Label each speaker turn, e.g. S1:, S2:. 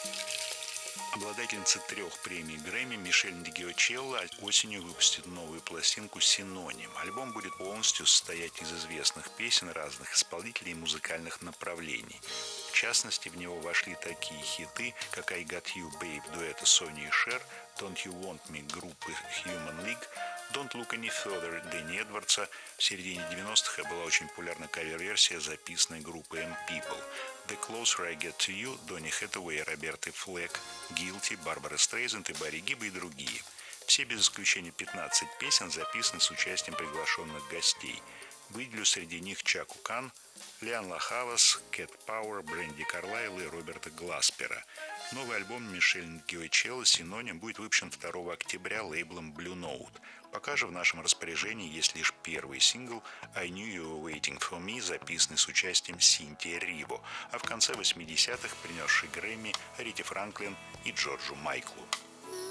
S1: Обладательница 3 премий Грэмми Мишель Нгиочелло осенью выпустит новую пластинку «Синоним». Альбом будет полностью состоять из известных песен разных исполнителей и музыкальных направлений. В частности, в него вошли такие хиты, как «I Got You, Babe» дуэта Сони и Шер, «Don't You Want Me» группы Human League, «Don't Look Any Further» Дэнни Эдвардса. В середине 90-х была очень популярна кавер-версия, записанной группой M-People. «The Closer I Get to You» Донни Хэтэуэй, Роберты Флэк, «Guilty», Барбара Стрейзенд и Барри Гибба и другие. Все без исключения 15 песен записаны с участием приглашенных гостей. Выделю среди них Чаку Кан, Лиан Лахавас, Кэт Пауэр, Бренди Карлайл и Роберта Гласпера. Новый альбом Мишель Нгиочелло «Синоним» будет выпущен 2 октября лейблом Blue Note. Пока же в нашем распоряжении есть лишь первый сингл «I Knew You Were Waiting For Me», записанный с участием Синтии Риво, а в конце 80-х принесший Грэмми Рите Франклин и Джорджу Майклу.